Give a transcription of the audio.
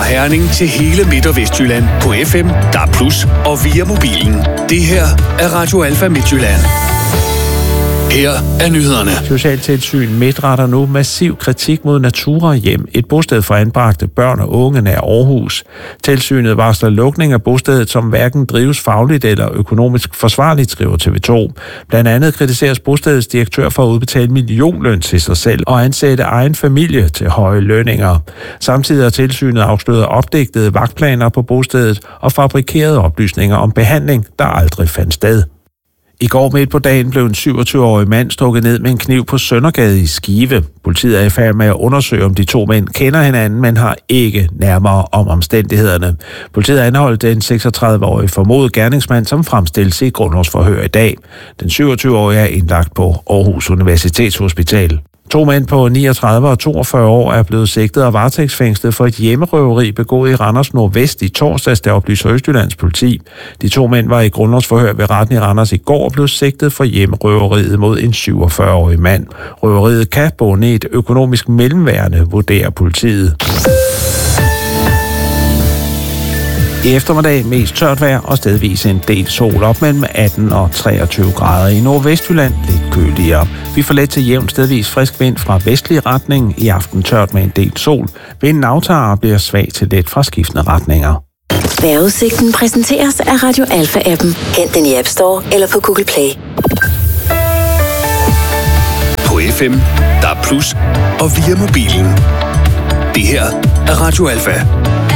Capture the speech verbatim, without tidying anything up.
Herning til hele Midt- og Vestjylland på F M, D A B plus, og via mobilen. Det her er Radio Alfa Midtjylland. Her er nyhederne. Socialtilsyn Midt retter nu massiv kritik mod Natura Hjem, et bosted for anbragte børn og unge nær Aarhus. Tilsynet varsler lukning af bostedet, som hverken drives fagligt eller økonomisk forsvarligt, skriver T V to. Blandt andet kritiseres bostedets direktør for at udbetale millionløn til sig selv og ansætte egen familie til høje lønninger. Samtidig har tilsynet afsløret opdigtede vagtplaner på bostedet og fabrikerede oplysninger om behandling, der aldrig fandt sted. I går midt på dagen blev en syvogtyve-årig mand stukket ned med en kniv på Søndergade i Skive. Politiet er i færd med at undersøge, om de to mænd kender hinanden, men har ikke nærmere om omstændighederne. Politiet anholdt den seksogtredive-årige formodet gerningsmand, som fremstilles i grundlovsforhør i dag. Den syvogtyve-årige er indlagt på Aarhus Universitetshospital. To mænd på niogtredive og toogfyrre år er blevet sigtet og varetægtsfængslet for et hjemmerøveri begået i Randers Nordvest i torsdags, der oplyser Østjyllands politi. De to mænd var i grundlovsforhør ved retten i Randers i går og blev sigtet for hjemmerøveriet mod en syvogfyrre-årig mand. Røveriet kan bunde i et økonomisk mellemværende, vurderer politiet. I eftermiddag mest tørt vejr og stedvis en del sol, op mellem atten og treogtyve grader. I Nordvestjylland lidt køligere. Vi får let til jævn stedvis frisk vind fra vestlig retning. I aften tørt med en del sol. Vinden aftager og bliver svag til let fra skiftende retninger. Vejrudsigten præsenteres af Radio Alfa-appen. Hent den i App Store eller på Google Play. På F M, D A B plus, og via mobilen. Det her er Radio Alfa.